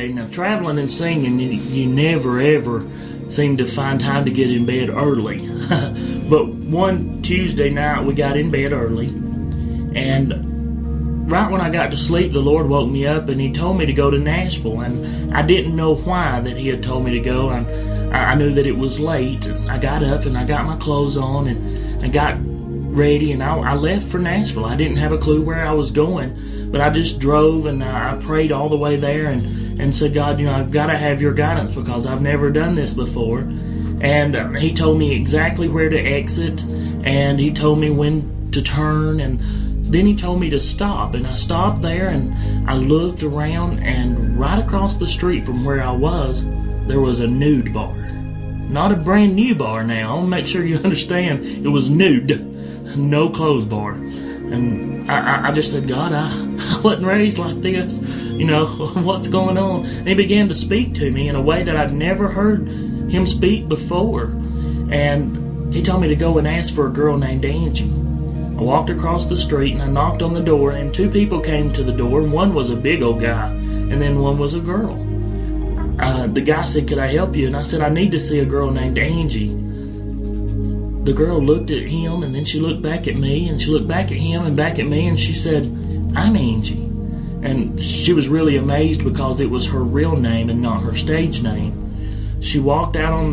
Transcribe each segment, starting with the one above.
Tuesday. Now, traveling and singing, you never ever seem to find time to get in bed early. But one Tuesday night, we got in bed early, and right when I got to sleep, the Lord woke me up, and He told me to go to Nashville, and I didn't know why that He had told me to go. I knew that it was late, and I got up, and I got my clothes on, and I got ready, and I left for Nashville. I didn't have a clue where I was going, but I just drove, and I prayed all the way there, and said, God, I've got to have your guidance because I've never done this before. And He told me exactly where to exit, and He told me when to turn, and then He told me to stop. And I stopped there, and I looked around, and right across the street from where I was, there was a nude bar. Not a brand new bar now. I want to make sure you understand. It was nude. No clothes bar. And I just said, God, I wasn't raised like this. What's going on? And He began to speak to me in a way that I'd never heard Him speak before. And He told me to go and ask for a girl named Angie. I walked across the street and I knocked on the door, and two people came to the door. One was a big old guy, and then one was a girl. The guy said, could I help you? And I said, I need to see a girl named Angie. The girl looked at him, and then she looked back at me, and she looked back at him and back at me, and she said, I'm Angie. And she was really amazed because it was her real name and not her stage name. She walked out on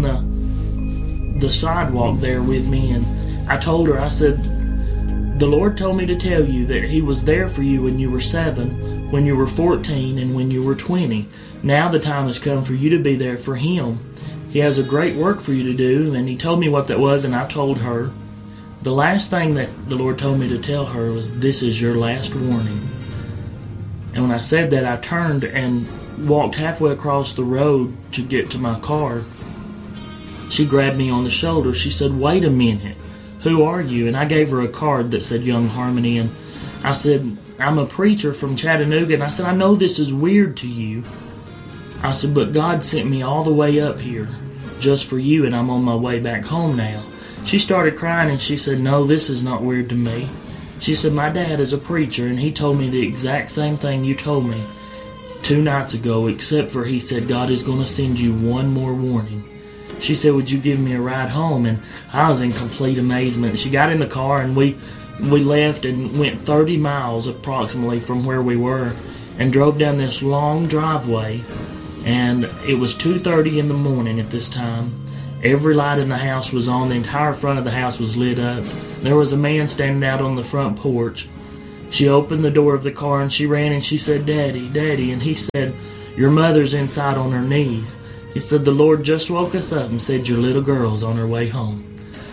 the sidewalk there with me, and I told her, I said, the Lord told me to tell you that He was there for you when you were 7, when you were 14, and when you were 20. Now the time has come for you to be there for Him. He has a great work for you to do, and He told me what that was, and I told her. The last thing that the Lord told me to tell her was, this is your last warning. And when I said that, I turned and walked halfway across the road to get to my car. She grabbed me on the shoulder. She said, wait a minute. Who are you? And I gave her a card that said Young Harmony, and I said, I'm a preacher from Chattanooga, and I said, I know this is weird to you. I said, but God sent me all the way up here just for you, and I'm on my way back home now. She started crying, and she said, no, this is not weird to me. She said, my dad is a preacher, and he told me the exact same thing you told me 2 nights ago, except for he said God is going to send you one more warning. She said, would you give me a ride home? And I was in complete amazement. She got in the car, and we left and went 30 miles approximately from where we were and drove down this long driveway. And it was 2:30 in the morning at this time. Every light in the house was on. The entire front of the house was lit up. There was a man standing out on the front porch. She opened the door of the car, and she ran, and she said, Daddy, Daddy. And he said, your mother's inside on her knees. He said, the Lord just woke us up and said your little girl's on her way home.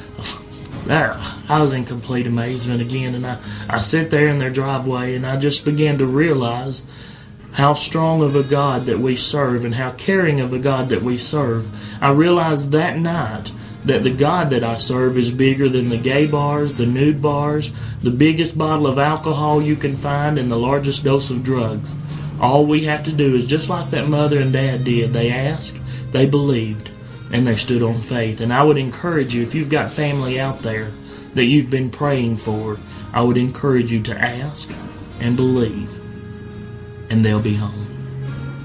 There, I was in complete amazement again, and I sit there in their driveway, and I just began to realize how strong of a God that we serve and how caring of a God that we serve. I realized that night that the God that I serve is bigger than the gay bars, the nude bars, the biggest bottle of alcohol you can find, and the largest dose of drugs. All we have to do is just like that mother and dad did. They asked, they believed, and they stood on faith. And I would encourage you, if you've got family out there that you've been praying for, I would encourage you to ask and believe, and they'll be home.